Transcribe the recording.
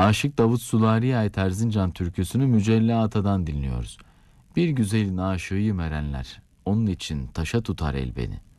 Aşık Davut Sulariye ait Erzincan türküsünü Mücella Ata'dan dinliyoruz. Bir güzelin aşığıyım erenler, onun için taşa tutar el beni.